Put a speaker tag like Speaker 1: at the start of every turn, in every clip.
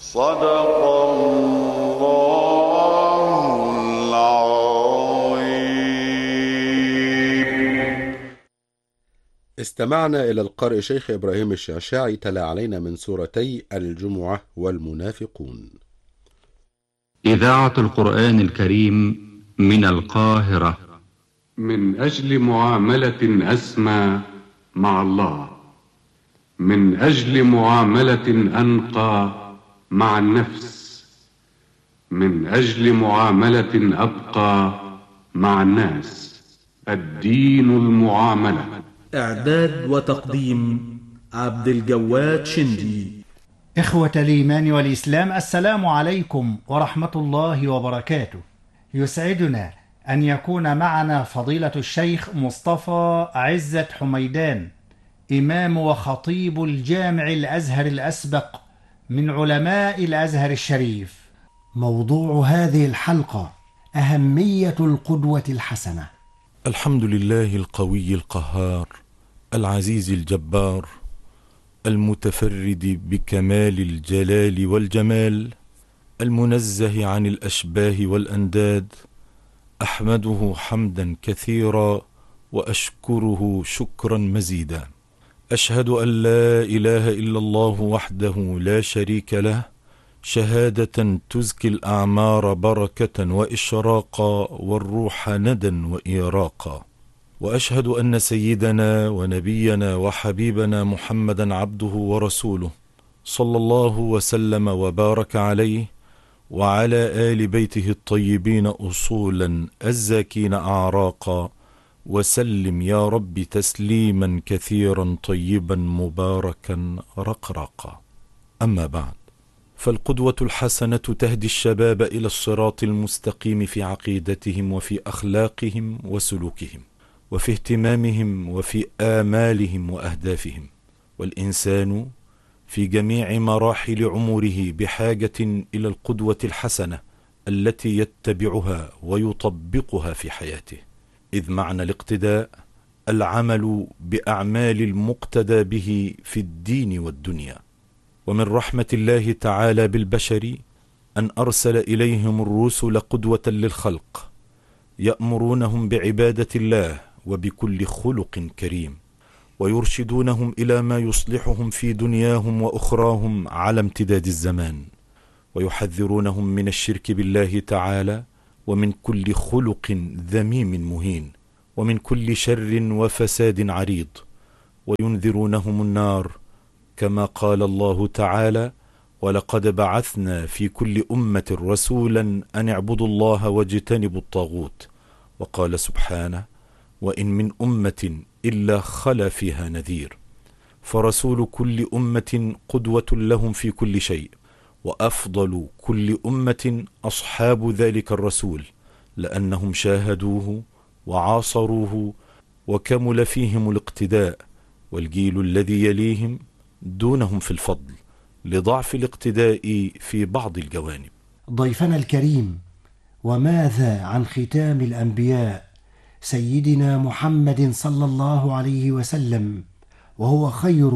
Speaker 1: صدق الله العظيم.
Speaker 2: استمعنا إلى القارئ شيخ إبراهيم الشعشاعي تلا علينا من سورتي الجمعة والمنافقون.
Speaker 3: إذاعة القرآن الكريم من القاهرة.
Speaker 4: من أجل معاملة أسمى مع الله، من أجل معاملة أنقى مع النفس، من أجل معاملة أبقى مع الناس. الدين المعاملة.
Speaker 5: إعداد وتقديم عبد الجواد شندي.
Speaker 6: إخوة الإيمان والإسلام، السلام عليكم ورحمة الله وبركاته. يسعدنا أن يكون معنا فضيلة الشيخ مصطفى عزت حميدان، إمام وخطيب الجامع الأزهر الأسبق من علماء الأزهر الشريف. موضوع هذه الحلقة: أهمية القدوة الحسنة.
Speaker 7: الحمد لله القوي القهار العزيز الجبار المتفرد بكمال الجلال والجمال، المنزه عن الأشباه والأنداد. أحمده حمدا كثيرا وأشكره شكرا مزيدا. أشهد أن لا إله إلا الله وحده لا شريك له، شهادة تزكي الأعمار بركة وإشراقا والروح ندى وإيراقا. وأشهد أن سيدنا ونبينا وحبيبنا محمدا عبده ورسوله، صلى الله وسلم وبارك عليه وعلى آل بيته الطيبين أصولا الزاكين أعراقا، وسلم يا رب تسليما كثيرا طيبا مباركا رقراقا. أما بعد، فالقدوة الحسنة تهدي الشباب إلى الصراط المستقيم في عقيدتهم وفي أخلاقهم وسلوكهم وفي اهتمامهم وفي آمالهم وأهدافهم. والإنسان في جميع مراحل عمره بحاجة إلى القدوة الحسنة التي يتبعها ويطبقها في حياته، إذ معنى الاقتداء العمل بأعمال المقتدى به في الدين والدنيا. ومن رحمة الله تعالى بالبشر أن أرسل إليهم الرسل قدوة للخلق، يأمرونهم بعبادة الله وبكل خلق كريم، ويرشدونهم إلى ما يصلحهم في دنياهم وأخراهم على امتداد الزمان، ويحذرونهم من الشرك بالله تعالى ومن كل خلق ذميم مهين ومن كل شر وفساد عريض، وينذرونهم النار، كما قال الله تعالى: ولقد بعثنا في كل أمة رسولا أن اعبدوا الله واجتنبوا الطاغوت. وقال سبحانه: وإن من أمة إلا خلا فيها نذير. فرسول كل أمة قدوة لهم في كل شيء، وأفضل كل أمة أصحاب ذلك الرسول، لأنهم شاهدوه وعاصروه وكمل فيهم الاقتداء، والجيل الذي يليهم دونهم في الفضل لضعف الاقتداء في بعض الجوانب.
Speaker 6: ضيفنا الكريم، وماذا عن ختام الأنبياء سيدنا محمد صلى الله عليه وسلم، وهو خير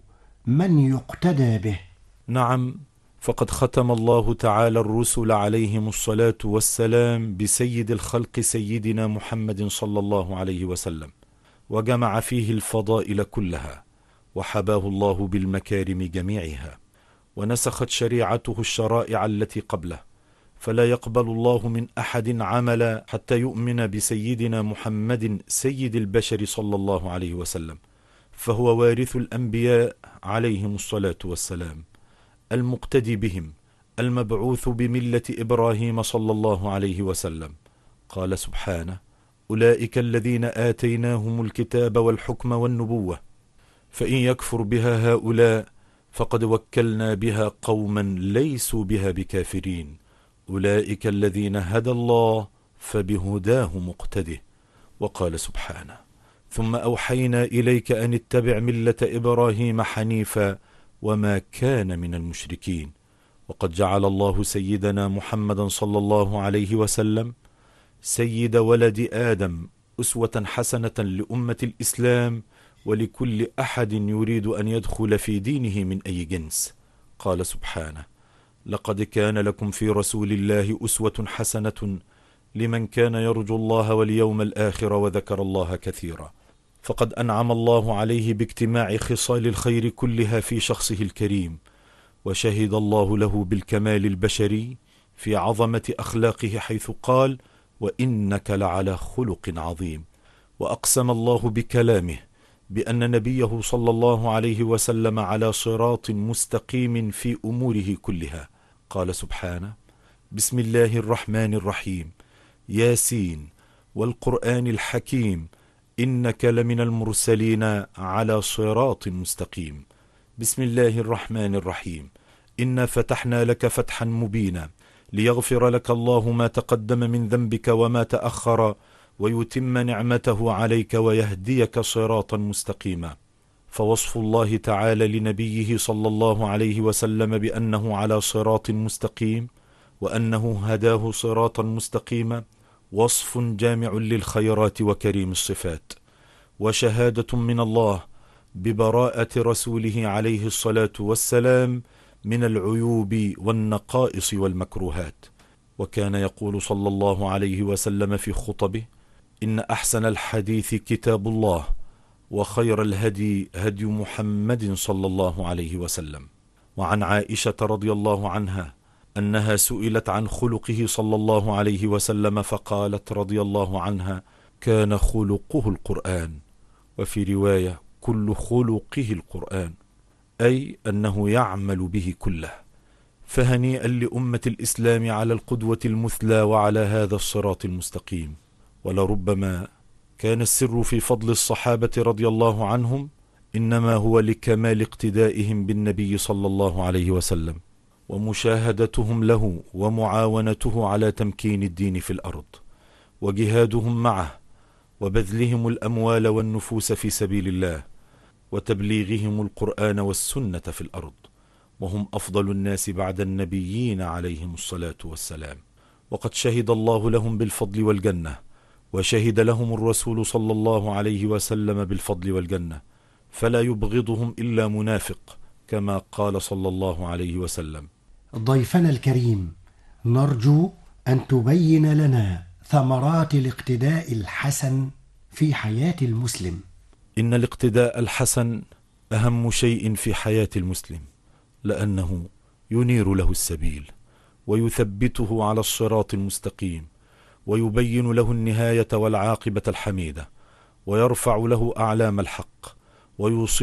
Speaker 6: من يقتدى به؟
Speaker 7: نعم، فقد ختم الله تعالى الرسل عليهم الصلاة والسلام بسيد الخلق سيدنا محمد صلى الله عليه وسلم، وجمع فيه الفضائل كلها، وحباه الله بالمكارم جميعها، ونسخت شريعته الشرائع التي قبله، فلا يقبل الله من أحد عمل حتى يؤمن بسيدنا محمد سيد البشر صلى الله عليه وسلم، فهو وارث الأنبياء عليهم الصلاة والسلام، المقتدي بهم، المبعوث بملة إبراهيم صلى الله عليه وسلم. قال سبحانه: أولئك الذين آتيناهم الكتاب والحكم والنبوة، فإن يكفر بها هؤلاء فقد وكلنا بها قوما ليسوا بها بكافرين، أولئك الذين هدى الله فبهداه مقتده. وقال سبحانه: ثم أوحينا إليك أن اتبع ملة إبراهيم حنيفا وما كان من المشركين. وقد جعل الله سيدنا محمدا صلى الله عليه وسلم سيد ولد آدم، أسوة حسنة لأمة الإسلام ولكل أحد يريد أن يدخل في دينه من أي جنس. قال سبحانه: لقد كان لكم في رسول الله أسوة حسنة لمن كان يرجو الله واليوم الآخر وذكر الله كثيرا. فقد أنعم الله عليه باجتماع خصال الخير كلها في شخصه الكريم، وشهد الله له بالكمال البشري في عظمة أخلاقه حيث قال: وإنك لعلى خلق عظيم. وأقسم الله بكلامه بأن نبيه صلى الله عليه وسلم على صراط مستقيم في أموره كلها. قال سبحانه: بسم الله الرحمن الرحيم، ياسين والقرآن الحكيم إنك لمن المرسلين على صراط مستقيم. بسم الله الرحمن الرحيم، إنا فتحنا لك فتحا مبينا ليغفر لك الله ما تقدم من ذنبك وما تأخر ويتم نعمته عليك ويهديك صراطا مستقيما. فوصف الله تعالى لنبيه صلى الله عليه وسلم بأنه على صراط مستقيم وأنه هداه صراطا مستقيما وصف جامع للخيرات وكريم الصفات، وشهادة من الله ببراءة رسوله عليه الصلاة والسلام من العيوب والنقائص والمكروهات. وكان يقول صلى الله عليه وسلم في خطبه: إن أحسن الحديث كتاب الله، وخير الهدي هدي محمد صلى الله عليه وسلم. وعن عائشة رضي الله عنها أنها سئلت عن خلقه صلى الله عليه وسلم فقالت رضي الله عنها: كان خلقه القرآن، وفي رواية: كل خلقه القرآن، أي أنه يعمل به كله. فهنيئا لأمة الإسلام على القدوة المثلى وعلى هذا الصراط المستقيم. ولربما كان السر في فضل الصحابة رضي الله عنهم إنما هو لكمال اقتدائهم بالنبي صلى الله عليه وسلم، ومشاهدتهم له ومعاونته على تمكين الدين في الأرض، وجهادهم معه، وبذلهم الأموال والنفوس في سبيل الله، وتبليغهم القرآن والسنة في الأرض، وهم أفضل الناس بعد النبيين عليهم الصلاة والسلام. وقد شهد الله لهم بالفضل والجنة، وشهد لهم الرسول صلى الله عليه وسلم بالفضل والجنة، فلا يبغضهم إلا منافق، كما قال صلى الله عليه وسلم:
Speaker 6: ضيفنا الكريم، نرجو أن تبين لنا ثمرات الاقتداء الحسن في حياة المسلم.
Speaker 7: إن الاقتداء الحسن أهم شيء في حياة المسلم، لأنه ينير له السبيل ويثبته على الصراط المستقيم، ويبين له النهاية والعاقبة الحميدة، ويرفع له أعلام الحق، ويوصل